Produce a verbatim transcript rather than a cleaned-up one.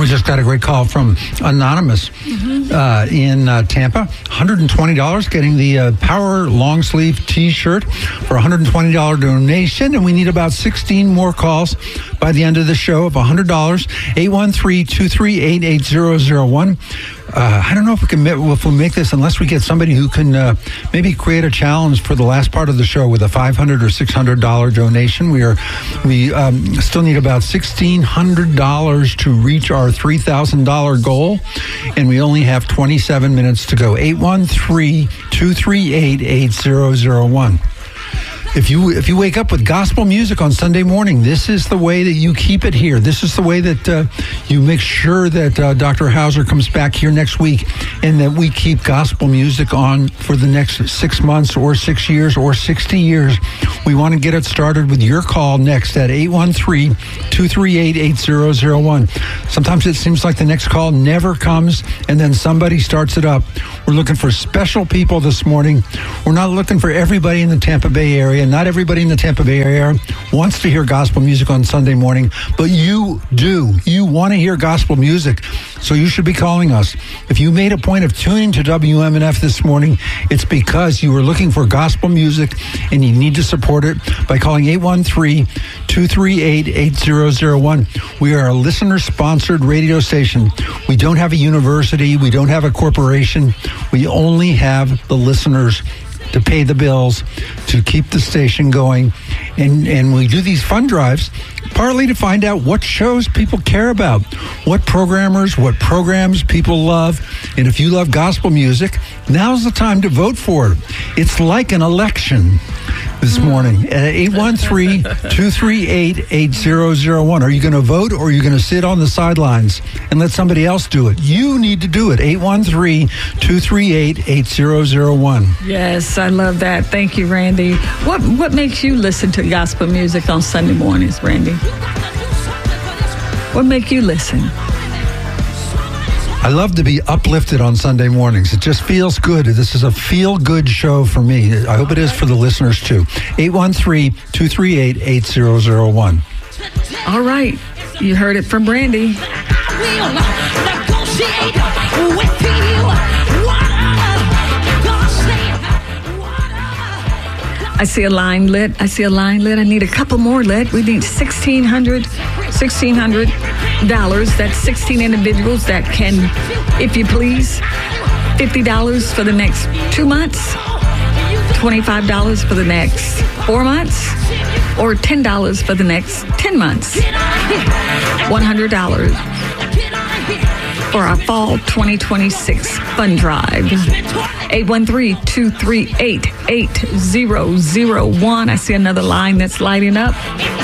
We just got a great call from Anonymous mm-hmm. uh, in uh, Tampa. one hundred twenty dollars getting the uh, Power long sleeve T-shirt for one hundred twenty dollars donation. And we need about sixteen more calls by the end of the show of one hundred dollars. eight one three, two three eight, eight zero zero one. Uh, I don't know if we can if we make this unless we get somebody who can uh, maybe create a challenge for the last part of the show with a five hundred dollars or six hundred dollars donation. We are we um, still need about sixteen hundred dollars to reach our three thousand dollars goal, and we only have twenty-seven minutes to go. eight one three, two three eight, eight zero zero one. If you if you wake up with gospel music on Sunday morning, this is the way that you keep it here. This is the way that uh, you make sure that uh, Doctor Hauser comes back here next week and that we keep gospel music on for the next six months or six years or sixty years. We want to get it started with your call next at eight one three, two three eight, eight zero zero one. Sometimes it seems like the next call never comes and then somebody starts it up. We're looking for special people this morning. We're not looking for everybody in the Tampa Bay area. Not everybody in the Tampa Bay area wants to hear gospel music on Sunday morning, but you do. You want to hear gospel music, so you should be calling us. If you made a point of tuning to W M N F this morning, it's because you were looking for gospel music and you need to support it by calling eight one three, two three eight, eight zero zero one. We are a listener-sponsored radio station. We don't have a university. We don't have a corporation. We only have the listeners to pay the bills, to keep the station going. And, and we do these fund drives partly to find out what shows people care about, what programmers, what programs people love. And if you love gospel music, now's the time to vote for it. It's like an election this morning at eight one three, two three eight, eight zero zero one. Are you going to vote or are you going to sit on the sidelines and let somebody else do it? You need to do it. eight one three, two three eight, eight zero zero one. Yes, I love that. Thank you, Randy. What what makes you listen to gospel music on Sunday mornings, Randy? What make you listen? I love to be uplifted on Sunday mornings. It just feels good. This is a feel-good show for me. I hope it is for the listeners, too. eight one three, two three eight, eight zero zero one. All right. You heard it from Brandy. I see a line lit. I see a line lit. I need a couple more lit. We need sixteen hundred dollars. sixteen hundred dollars. That's sixteen individuals that can, if you please, fifty dollars for the next two months, twenty-five dollars for the next four months, or ten dollars for the next ten months. one hundred dollars for our fall twenty twenty-six fund drive. eight one three, two three eight, eight zero zero one. I see another line that's lighting up.